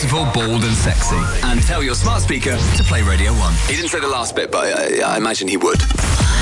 beautiful, bold and sexy. And tell your smart speaker to play Radio 1. He didn't say the last bit, but I imagine he would.